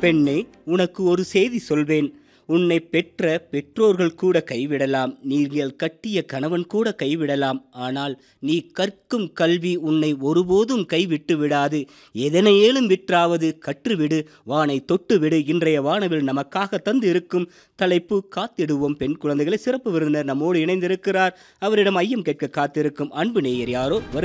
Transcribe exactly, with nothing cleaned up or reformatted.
பெண்ணே, உனக்கு ஒரு செய்தி சொல்வேன். உன்னை பெற்ற பெற்றோர்கள் கூட கைவிடலாம், நீங்கள் கட்டிய கணவன் கூட கைவிடலாம். ஆனால் நீ கற்கும் கல்வி உன்னை ஒருபோதும் கைவிட்டு விடாது. எதனையேனும் விற்றாவது கற்றுவிடு, வானை தொட்டுவிடு. இன்றைய வானவில் நமக்காக தந்து இருக்கும் தலைப்பு காத்திடுவோம் பெண் குழந்தைகளை. சிறப்பு விருந்தினர் நம்மோடு இணைந்திருக்கிறார். அவரிடம் ஐயம் கேட்க காத்திருக்கும் அன்பு நேயர் யாரோ